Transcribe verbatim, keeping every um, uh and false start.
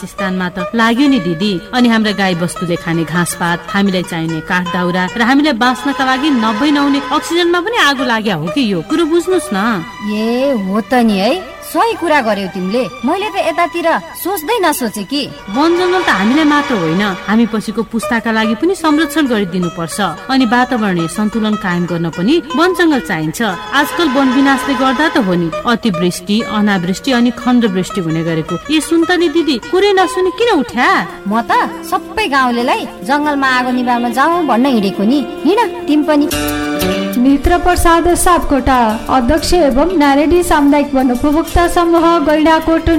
स्थानमा त लाग्यो नि दिदी। अनि हाम्रा गाई बस्तुले खाने घाँसपात, हामीलाई चाहिने काठ दाउरा र हामीलाई बाँच्नका लागि नब्बे नहुने अक्सिजनमा पनि आगो लाग्या हो कि यो कुरो बुझ्नुस् न। ए हो त नि है, सही कुरा गर्यौ तिमीले। मैले त यतातिर सोच्दै नसोचे कि वन जंगल त हामीलाई मात्र होइन, हामी पछिको पुस्ताका लागि पनि संरक्षण गरिदिनु पर्छ। अनि वातावरणीय सन्तुलन कायम गर्न पनि वन जंगल चाहिन्छ। आजकल वन विनाशले गर्दा त हो नि अतिवृष्टि, अनावृष्टि अनि खण्डवृष्टि हुने गरेको। ए सुन्तली दिदी, कुरै नसुनि किन उठ्या? म त सबै गाउँलेलाई जंगलमा आगो निभाउन जाउँ भन्न हिँडेको नि। हिँड तिमी पनि। मित्र प्रसाद सापकोटा, अध्यक्ष एवं नारायणी सामुदायिक वन उपभोक्ता समूह गैंडाकोट